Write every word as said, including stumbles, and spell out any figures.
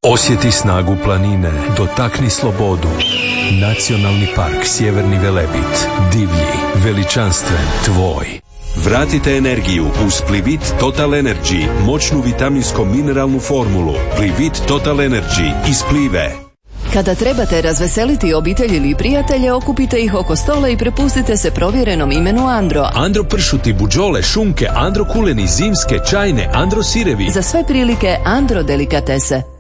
Osjeti snagu planine, dotakni slobodu. Nacionalni park Sjeverni Velebit. Divlji, veličanstven, tvoj. Vratite energiju uz Plivit Total Energy, moćnu vitaminsko-mineralnu formulu. Plivit Total Energy iz Plive. Kada trebate razveseliti obitelj ili prijatelje, okupite ih oko stola i prepustite se provjerenom imenu Andro. Andro pršuti, buđole, šunke, Andro kuleni, zimske, čajne, Andro sirevi. Za sve prilike Andro delikatese.